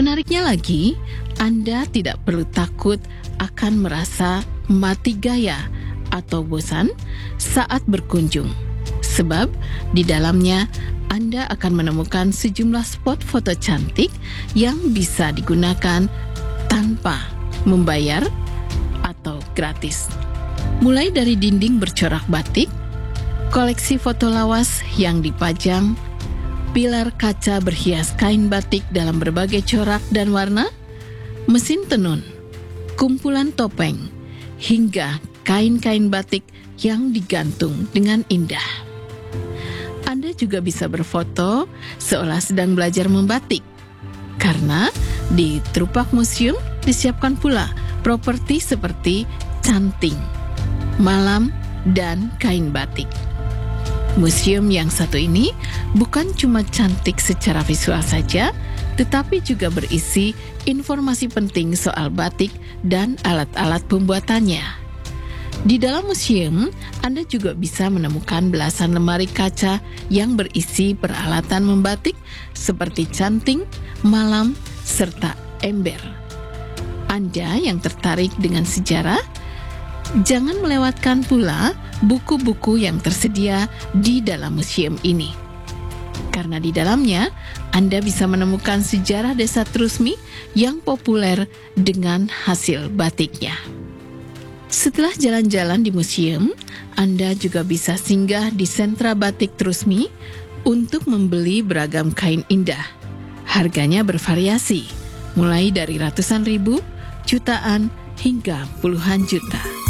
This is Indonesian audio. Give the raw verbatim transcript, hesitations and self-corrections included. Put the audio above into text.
Menariknya lagi, Anda tidak perlu takut akan merasa mati gaya atau bosan saat berkunjung, sebab di dalamnya Anda akan menemukan sejumlah spot foto cantik yang bisa digunakan tanpa membayar atau gratis. Mulai dari dinding bercorak batik, koleksi foto lawas yang dipajang, pilar kaca berhias kain batik dalam berbagai corak dan warna, mesin tenun, kumpulan topeng, hingga kain-kain batik yang digantung dengan indah. Anda juga bisa berfoto seolah sedang belajar membatik, karena di Trupak Museum disiapkan pula properti seperti canting, malam, dan kain batik. Museum yang satu ini bukan cuma cantik secara visual saja, tetapi juga berisi informasi penting soal batik dan alat-alat pembuatannya. Di dalam museum, Anda juga bisa menemukan belasan lemari kaca yang berisi peralatan membatik seperti canting, malam, serta ember. Anda yang tertarik dengan sejarah, jangan melewatkan pula buku-buku yang tersedia di dalam museum ini. Karena di dalamnya, Anda bisa menemukan sejarah desa Trusmi yang populer dengan hasil batiknya. Setelah jalan-jalan di museum, Anda juga bisa singgah di sentra batik Trusmi untuk membeli beragam kain indah. Harganya bervariasi, mulai dari ratusan ribu, jutaan, hingga puluhan juta.